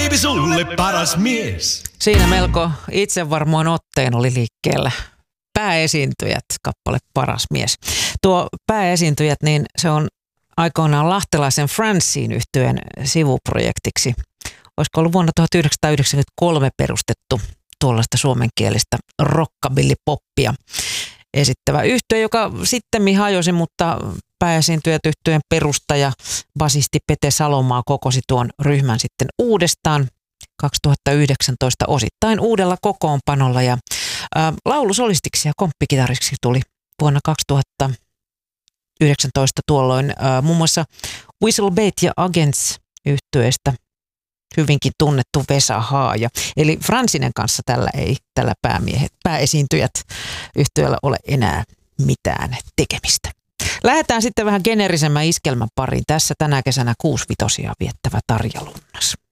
baby sulle paras mies. Siinä melko itsevarmoin otteen oli liikkeellä Pääesiintyjät, kappale Paras mies. Tuo Pääesiintyjät, niin se on aikoinaan lahtelaisen Francine -yhtyeen sivuprojektiksi. Olisiko ollut vuonna 1993 perustettu tuollaista suomenkielistä rockabilly-poppia esittävä yhtye, joka sittemmin hajosi, mutta Pääesiintyjät -yhtyeen perustaja, basisti Pete Salomaa kokosi tuon ryhmän sitten uudestaan 2019 osittain uudella kokoonpanolla ja laulusolistiksi ja komppikitariksi tuli vuonna 2019 tuolloin muun muassa Whistlebait ja Agents -yhtyeestä hyvinkin tunnettu Vesa Haaja. Eli Francinen kanssa tällä Pääesiintyjät -yhtyeellä ole enää mitään tekemistä. Lähdetään sitten vähän geneerisemmän iskelmän pariin. Tässä tänä kesänä 6-vitosia viettävä Tarja Lunnas.